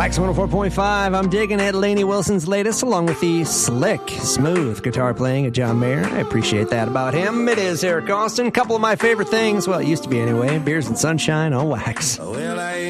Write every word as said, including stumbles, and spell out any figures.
Wax one oh four point five, I'm digging at Lainey Wilson's latest, along with the slick, smooth guitar playing of John Mayer. I appreciate that about him. It is Eric Austin. A couple of my favorite things, well, it used to be anyway, Beers and Sunshine on Wax. Well, I